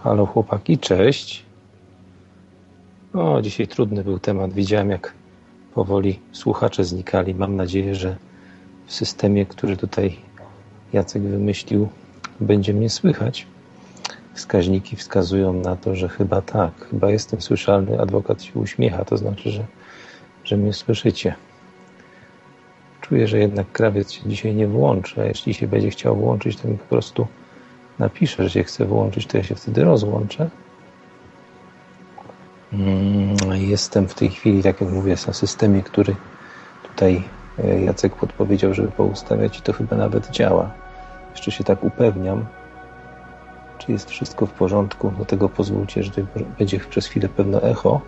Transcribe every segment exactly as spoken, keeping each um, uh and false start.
Halo chłopaki, cześć. O, dzisiaj trudny był temat. Widziałem, jak powoli słuchacze znikali. Mam nadzieję, że w systemie, który tutaj Jacek wymyślił, będzie mnie słychać. Wskaźniki wskazują na to, że chyba tak. Chyba jestem słyszalny. Adwokat się uśmiecha, to znaczy, że, że mnie słyszycie. Czuję, że jednak krawiec się dzisiaj nie włączy, a jeśli się będzie chciał włączyć, to mi po prostu napisze, że się chce włączyć, to ja się wtedy rozłączę. Jestem w tej chwili, tak jak mówię, na systemie, który tutaj Jacek podpowiedział, żeby poustawiać i to chyba nawet działa. Jeszcze się tak upewniam, czy jest wszystko w porządku. Do tego pozwólcie, że będzie przez chwilę pewne echo.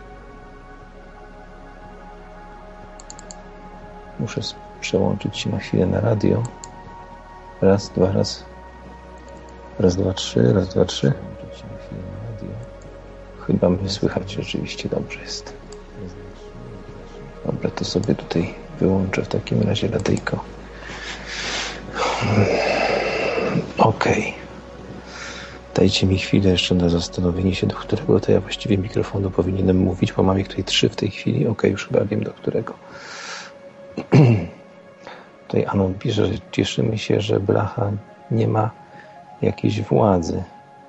Muszę przełączyć się na chwilę na radio. Raz, dwa, raz. Raz, dwa, trzy, raz, dwa, trzy. Chyba mnie słychać, rzeczywiście dobrze jest. Dobra, to sobie tutaj wyłączę w takim razie radyjko. Okej. Okay. Dajcie mi chwilę jeszcze na zastanowienie się, do którego to ja właściwie mikrofonu powinienem mówić, bo mam ich tutaj trzy w tej chwili. Okej, okay, już chyba wiem, do którego. Tutaj Anon pisze, że cieszymy się, że Blacha nie ma jakiejś władzy.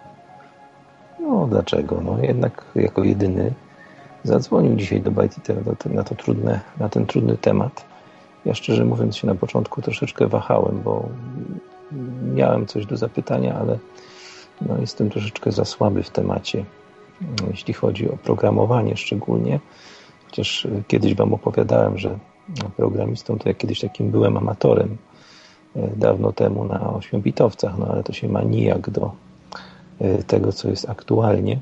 No dlaczego? No jednak jako jedyny zadzwonił dzisiaj do ByteEater na, na to trudne, na ten trudny temat. Ja szczerze mówiąc się na początku troszeczkę wahałem, bo miałem coś do zapytania, ale no, jestem troszeczkę za słaby w temacie, jeśli chodzi o programowanie szczególnie. Chociaż kiedyś wam opowiadałem, że programistą to ja kiedyś takim byłem amatorem dawno temu na ośmiobitowcach, no ale to się ma nijak do tego, co jest aktualnie,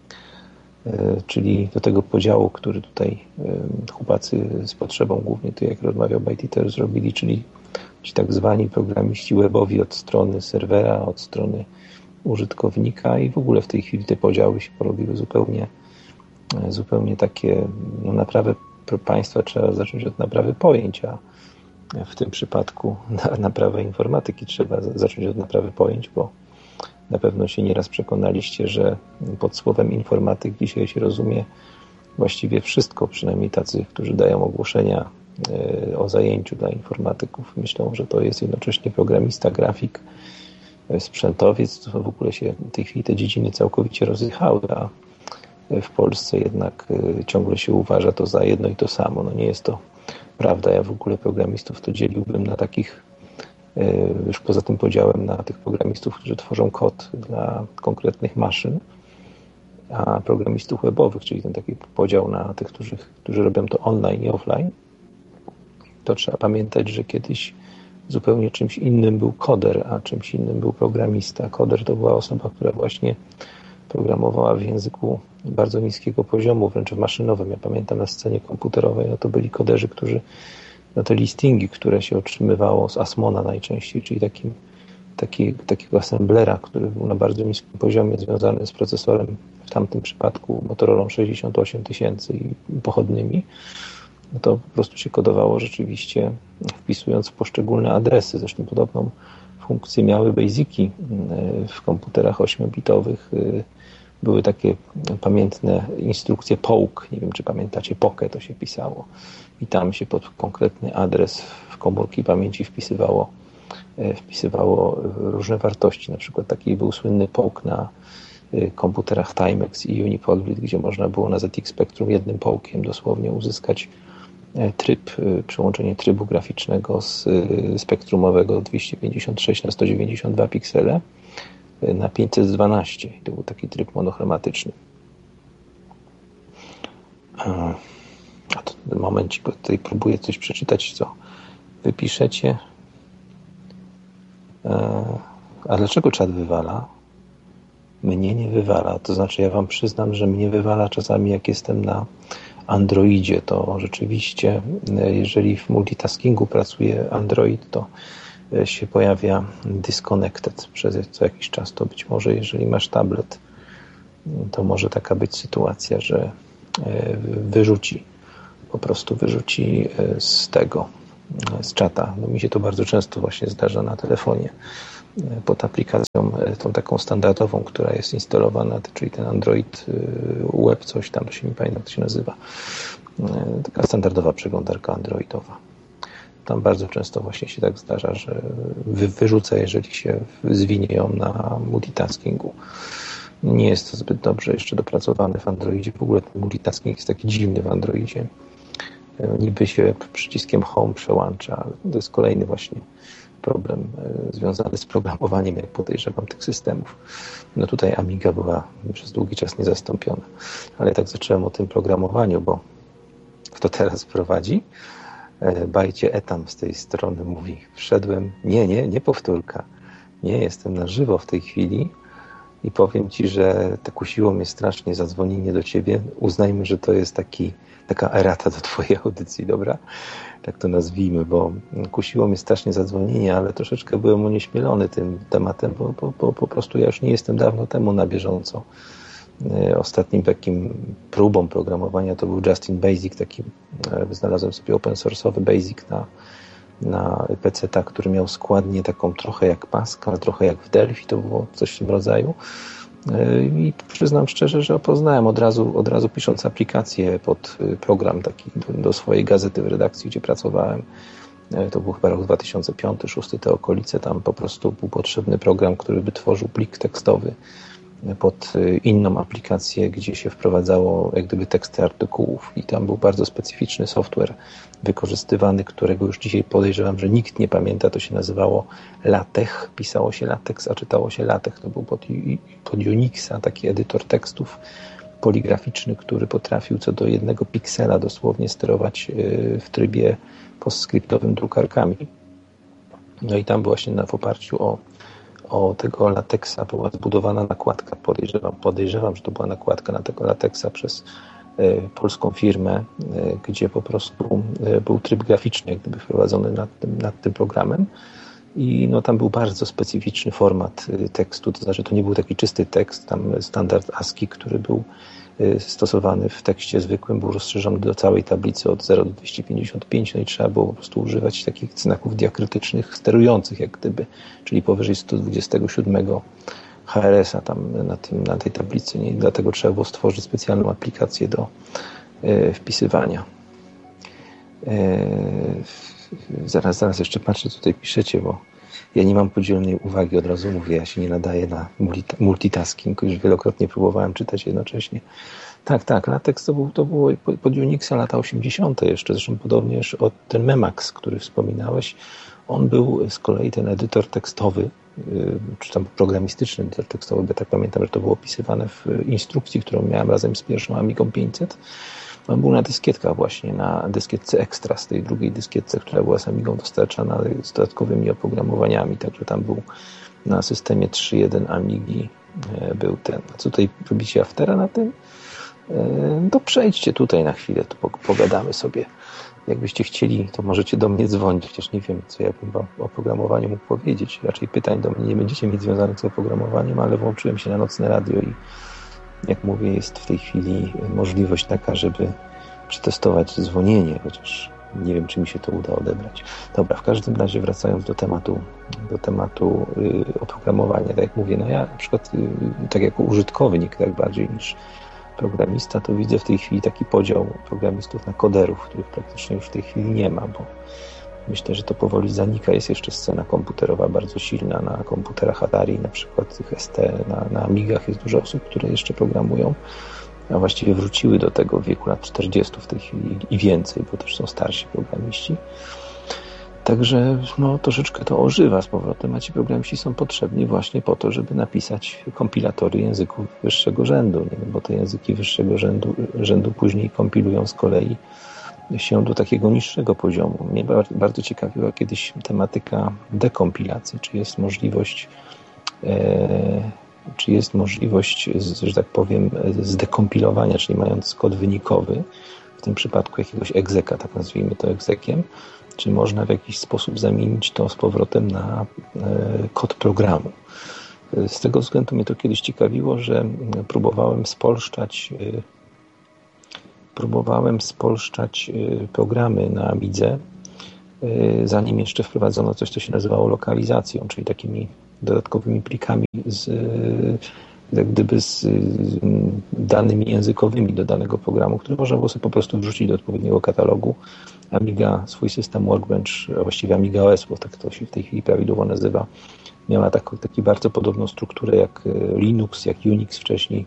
czyli do tego podziału, który tutaj chłopacy z potrzebą, głównie tu jak rozmawiał ByteEater, zrobili, czyli ci tak zwani programiści webowi od strony serwera, od strony użytkownika i w ogóle w tej chwili te podziały się porobiły zupełnie zupełnie takie, no naprawę państwa trzeba zacząć od naprawy pojęć, a w tym przypadku na naprawę informatyki trzeba zacząć od naprawy pojęć, bo na pewno się nieraz przekonaliście, że pod słowem informatyk dzisiaj się rozumie właściwie wszystko, przynajmniej tacy, którzy dają ogłoszenia o zajęciu dla informatyków. Myślą, że to jest jednocześnie programista, grafik, sprzętowiec. To w ogóle się w tej chwili te dziedziny całkowicie rozjechały, a w Polsce jednak ciągle się uważa to za jedno i to samo. No nie jest to prawda. Ja w ogóle programistów to dzieliłbym na takich, już poza tym podziałem, na tych programistów, którzy tworzą kod dla konkretnych maszyn, a programistów webowych, czyli ten taki podział na tych, którzy, którzy robią to online i offline, to trzeba pamiętać, że kiedyś zupełnie czymś innym był koder, a czymś innym był programista. Koder to była osoba, która właśnie programowała w języku bardzo niskiego poziomu, wręcz w maszynowym. Ja pamiętam na scenie komputerowej, no to byli koderzy, którzy no te listingi, które się otrzymywało z Asmona najczęściej, czyli takim, taki, takiego assemblera, który był na bardzo niskim poziomie, związany z procesorem, w tamtym przypadku Motorola sześćdziesiąt osiem tysięcy i pochodnymi, no to po prostu się kodowało rzeczywiście, wpisując w poszczególne adresy. Zresztą podobną funkcję miały basiki w komputerach ośmiobitowych. Były takie pamiętne instrukcje poke, nie wiem czy pamiętacie, poke to się pisało i tam się pod konkretny adres w komórki pamięci wpisywało, wpisywało różne wartości. Na przykład taki był słynny poke na komputerach Timex i Unipolgrid, gdzie można było na Z X Spectrum jednym połkiem dosłownie uzyskać tryb, przełączenie trybu graficznego z spektrumowego dwieście pięćdziesiąt sześć na sto dziewięćdziesiąt dwa piksele na pięćset dwanaście. To był taki tryb monochromatyczny. A to momencik, bo tutaj próbuję coś przeczytać, co wypiszecie. A dlaczego czat wywala? Mnie nie wywala. To znaczy ja wam przyznam, że mnie wywala czasami, jak jestem na Androidzie. To rzeczywiście, jeżeli w multitaskingu pracuje Android, to się pojawia disconnected przez co jakiś czas. To być może, jeżeli masz tablet, to może taka być sytuacja, że wyrzuci, po prostu wyrzuci z tego, z czata. No mi się to bardzo często właśnie zdarza na telefonie. pod aplikacją tą taką standardową, która jest instalowana, czyli ten Android Web, coś tam, to się nie pamiętam, jak to się nazywa. Taka standardowa przeglądarka androidowa. Tam bardzo często właśnie się tak zdarza, że wyrzuca, jeżeli się zwinie ją na multitaskingu. Nie jest to zbyt dobrze jeszcze dopracowane w Androidzie. W ogóle ten multitasking jest taki dziwny w Androidzie. Niby się przyciskiem Home przełącza, ale to jest kolejny właśnie problem związany z programowaniem, jak podejrzewam, tych systemów. No tutaj Amiga była przez długi czas niezastąpiona. Ale tak zacząłem o tym programowaniu, bo kto teraz prowadzi? Bajcie Etam z tej strony mówi. Wszedłem, nie, nie, nie powtórka. Nie, jestem na żywo w tej chwili i powiem Ci, że tak kusiło mnie strasznie zadzwonienie do Ciebie. Uznajmy, że to jest taki, taka erata do Twojej audycji, dobra? Tak to nazwijmy, bo kusiło mnie strasznie zadzwonienie, ale troszeczkę byłem onieśmielony tym tematem, bo, bo, bo po prostu ja już nie jestem dawno temu na bieżąco. Ostatnim takim próbą programowania to był Justin Basic, taki znalazłem sobie open source'owy Basic na, na peceta, który miał składnię taką trochę jak Pascal, trochę jak w Delphi, to było coś w tym rodzaju. I przyznam szczerze, że opoznałem od razu, od razu pisząc aplikację pod program taki do, do swojej gazety w redakcji, gdzie pracowałem. To był chyba rok dwa tysiące piąty, dwa tysiące szósty, te okolice. Tam po prostu był potrzebny program, który by tworzył plik tekstowy pod inną aplikację, gdzie się wprowadzało jak gdyby teksty artykułów i tam był bardzo specyficzny software wykorzystywany, którego już dzisiaj podejrzewam, że nikt nie pamięta, to się nazywało LaTeX, pisało się LaTeX, a czytało się LaTeX, to był pod, pod Unixa taki edytor tekstów poligraficzny, który potrafił co do jednego piksela dosłownie sterować w trybie postscriptowym drukarkami. No i tam właśnie na, w oparciu o o tego lateksa była zbudowana nakładka, podejrzewam, podejrzewam, że to była nakładka na tego lateksa przez y, polską firmę, y, gdzie po prostu y, był tryb graficzny jak gdyby wprowadzony nad tym, nad tym programem i no, tam był bardzo specyficzny format y, tekstu, to znaczy to nie był taki czysty tekst, tam standard ASCII, który był y, stosowany w tekście zwykłym, był rozszerzony do całej tablicy od zera do dwieście pięćdziesiąt pięć, no i trzeba było po prostu używać takich znaków diakrytycznych sterujących jak gdyby, czyli powyżej sto dwudziestego siódmego H R S a tam na, tym, na tej tablicy, nie? I dlatego trzeba było stworzyć specjalną aplikację do y, wpisywania. Y, zaraz, zaraz jeszcze patrzę, co tutaj piszecie, bo ja nie mam podzielonej uwagi, od razu mówię, ja się nie nadaję na multitasking, już wielokrotnie próbowałem czytać jednocześnie. Tak, tak, LaTeX to, był, to było pod Unixa lata osiemdziesiąte jeszcze, zresztą podobnież od ten Memax, który wspominałeś, on był z kolei ten edytor tekstowy, czy tam programistyczny edytor tekstowy, bo tak pamiętam, że to było opisywane w instrukcji, którą miałem razem z pierwszą Amigą pięćset. On był na dyskietkach właśnie, na dyskietce Extra, z tej drugiej dyskietce, która była z Amigą dostarczana z dodatkowymi oprogramowaniami, także tam był na systemie trzy jeden Amigi był ten. A co tutaj robicie aftera na tym? To przejdźcie tutaj na chwilę, to pogadamy sobie. Jakbyście chcieli, to możecie do mnie dzwonić, chociaż nie wiem, co ja bym o oprogramowaniu mógł powiedzieć. Raczej pytań do mnie nie będziecie mieć związanych z oprogramowaniem, ale włączyłem się na nocne radio i jak mówię, jest w tej chwili możliwość taka, żeby przetestować dzwonienie, chociaż nie wiem, czy mi się to uda odebrać. Dobra, w każdym razie wracając do tematu, do tematu yy, oprogramowania, tak jak mówię, no ja na przykład yy, tak jako użytkownik tak bardziej niż programista, to widzę w tej chwili taki podział programistów na koderów, których praktycznie już w tej chwili nie ma, bo myślę, że to powoli zanika. Jest jeszcze scena komputerowa bardzo silna na komputerach Atari, na przykład tych S T, na, na Amigach jest dużo osób, które jeszcze programują, a właściwie wróciły do tego w wieku lat czterdziestu w tej chwili i więcej, bo też są starsi programiści. Także no, troszeczkę to ożywa z powrotem, a ci programiści są potrzebni właśnie po to, żeby napisać kompilatory języków wyższego rzędu, nie? Bo te języki wyższego rzędu, rzędu później kompilują z kolei się do takiego niższego poziomu. Mnie bardzo ciekawiła kiedyś tematyka dekompilacji, czy jest możliwość e, czy jest możliwość, że tak powiem, zdekompilowania, czyli mając kod wynikowy, w tym przypadku jakiegoś egzeka, tak nazwijmy to egzekiem, czy można w jakiś sposób zamienić to z powrotem na e, kod programu. Z tego względu mnie to kiedyś ciekawiło, że próbowałem spolszczać e, próbowałem spolszczać programy na Amidze zanim jeszcze wprowadzono coś, co się nazywało lokalizacją, czyli takimi dodatkowymi plikami z, jak gdyby z danymi językowymi do danego programu, który można było sobie po prostu wrzucić do odpowiedniego katalogu. Amiga, swój system Workbench, a właściwie Amiga O S, bo tak to się w tej chwili prawidłowo nazywa, miała taką taki bardzo podobną strukturę jak Linux, jak Unix wcześniej.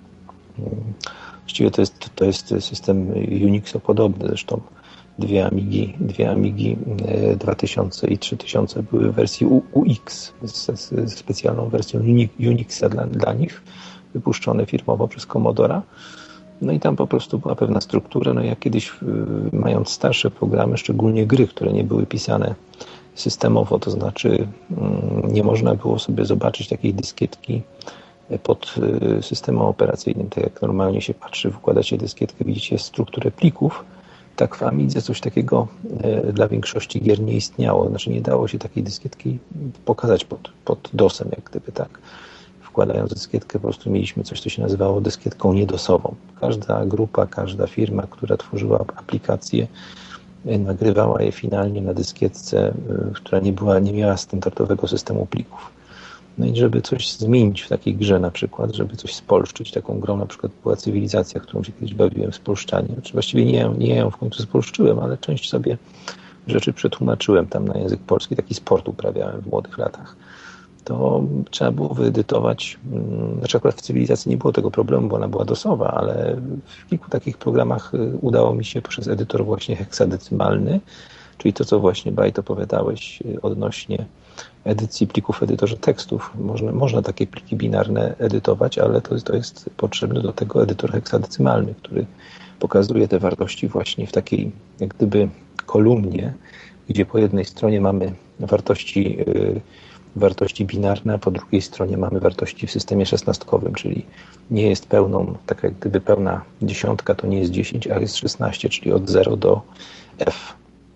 Właściwie to jest, to jest system Unixo-podobny, zresztą dwie Amigi, dwie Amigi dwa tysiące i trzy tysiące były w wersji U X, z, z specjalną wersją Unixa dla, dla nich, wypuszczone firmowo przez Commodora. No i tam po prostu była pewna struktura. No ja kiedyś, mając starsze programy, szczególnie gry, które nie były pisane systemowo, to znaczy nie można było sobie zobaczyć takiej dyskietki pod systemem operacyjnym, tak jak normalnie się patrzy, wkłada się dyskietkę, widzicie strukturę plików. Tak w Amidze coś takiego dla większości gier nie istniało. Znaczy nie dało się takiej dyskietki pokazać pod, pod dosem, jak gdyby tak. Wkładając dyskietkę po prostu mieliśmy coś, co się nazywało dyskietką niedosową. Każda grupa, każda firma, która tworzyła aplikacje, nagrywała je finalnie na dyskietce, która nie była, nie miała standardowego systemu plików. No i żeby coś zmienić w takiej grze na przykład, żeby coś spolszczyć, taką grą na przykład była Cywilizacja, którą się kiedyś bawiłem, spolszczanie. Znaczy właściwie nie, nie ją w końcu spolszczyłem, ale część sobie rzeczy przetłumaczyłem tam na język polski, taki sport uprawiałem w młodych latach. To trzeba było wyedytować, znaczy akurat w Cywilizacji nie było tego problemu, bo ona była dosowa, ale w kilku takich programach udało mi się przez edytor właśnie heksadecymalny, czyli to, co właśnie Bajt opowiadałeś odnośnie edycji plików w edytorze tekstów. Można, można takie pliki binarne edytować, ale to, to jest potrzebny do tego edytor heksadecymalny, który pokazuje te wartości właśnie w takiej jak gdyby kolumnie, gdzie po jednej stronie mamy wartości yy, wartości binarne, a po drugiej stronie mamy wartości w systemie szesnastkowym, czyli nie jest pełną, tak jak gdyby pełna dziesiątka to nie jest dziesięć, a jest szesnaście, czyli od zera do F.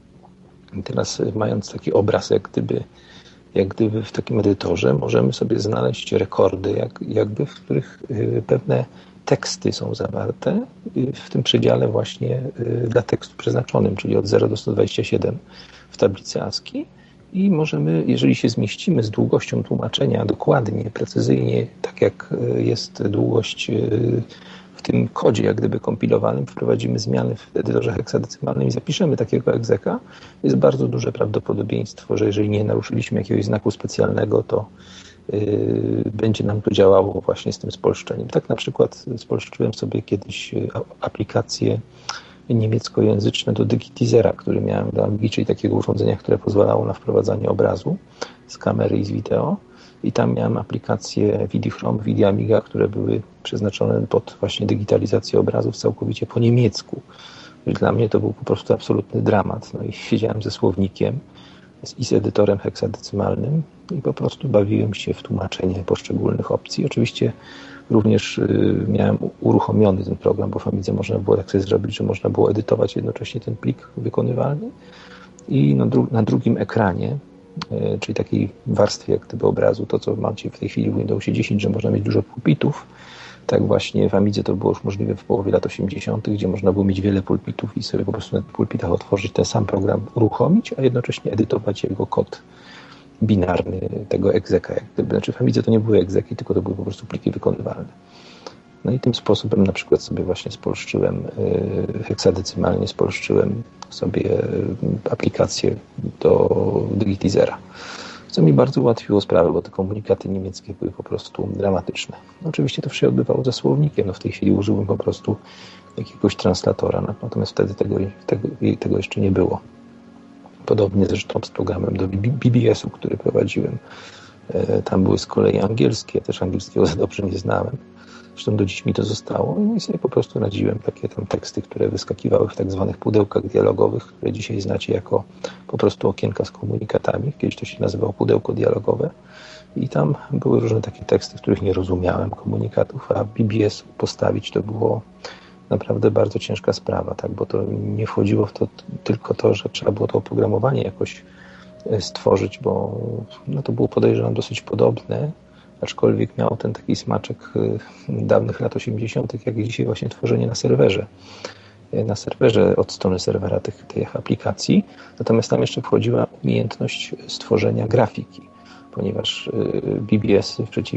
I teraz mając taki obraz jak gdyby, jak gdyby w takim edytorze możemy sobie znaleźć rekordy, jak, jakby w których pewne teksty są zawarte w tym przedziale właśnie dla tekstu przeznaczonym, czyli od zera do stu dwudziestu siedmiu w tablicy ASCII. I możemy, jeżeli się zmieścimy z długością tłumaczenia dokładnie, precyzyjnie, tak jak jest długość w tym kodzie, jak gdyby kompilowanym, wprowadzimy zmiany w edytorze heksadecymalnym i zapiszemy takiego egzeka, jest bardzo duże prawdopodobieństwo, że jeżeli nie naruszyliśmy jakiegoś znaku specjalnego, to yy, będzie nam to działało właśnie z tym spolszczeniem. Tak na przykład spolszczyłem sobie kiedyś aplikację niemieckojęzyczne do Digitizera, który miałem do Amigi, czyli takiego urządzenia, które pozwalało na wprowadzanie obrazu z kamery i z wideo. I tam miałem aplikacje Vidichrome, Vidiamiga, które były przeznaczone pod właśnie digitalizację obrazów całkowicie po niemiecku. Dla mnie to był po prostu absolutny dramat. No i siedziałem ze słownikiem i z edytorem heksadecymalnym i po prostu bawiłem się w tłumaczenie poszczególnych opcji. Oczywiście również miałem uruchomiony ten program, bo w Amidze można było tak sobie zrobić, że można było edytować jednocześnie ten plik wykonywalny i na, dru- na drugim ekranie, czyli takiej warstwie jak gdyby obrazu, to co macie w tej chwili w Windowsie dziesięć, że można mieć dużo pulpitów, tak właśnie w Amidze to było już możliwe w połowie lat osiemdziesiątych, gdzie można było mieć wiele pulpitów i sobie po prostu na tych pulpitach otworzyć ten sam program, uruchomić, a jednocześnie edytować jego kod binarny tego egzeka. Jak gdyby. Znaczy w Amidze to nie były egzeki, tylko to były po prostu pliki wykonywalne. No i tym sposobem na przykład sobie właśnie spolszczyłem, heksadecymalnie spolszczyłem sobie aplikację do Digitizera, co mi bardzo ułatwiło sprawę, bo te komunikaty niemieckie były po prostu dramatyczne. Oczywiście to się odbywało ze słownikiem, no w tej chwili użyłem po prostu jakiegoś translatora, natomiast wtedy tego, tego, tego jeszcze nie było. Podobnie zresztą z programem do B B S-u, który prowadziłem. Tam były z kolei angielskie, też angielskiego za dobrze nie znałem. Zresztą do dziś mi to zostało i sobie po prostu radziłem takie tam teksty, które wyskakiwały w tak zwanych pudełkach dialogowych, które dzisiaj znacie jako po prostu okienka z komunikatami. Kiedyś to się nazywało pudełko dialogowe i tam były różne takie teksty, których nie rozumiałem komunikatów, a B B S postawić to było naprawdę bardzo ciężka sprawa, tak, bo to nie wchodziło w to tylko to, że trzeba było to oprogramowanie jakoś stworzyć, bo no, to było podejrzewam dosyć podobne, aczkolwiek miał ten taki smaczek dawnych lat osiemdziesiątych, jak i dzisiaj właśnie tworzenie na serwerze. na serwerze od strony serwera tych, tych aplikacji, natomiast tam jeszcze wchodziła umiejętność stworzenia grafiki, ponieważ B B S w przeciwieństwie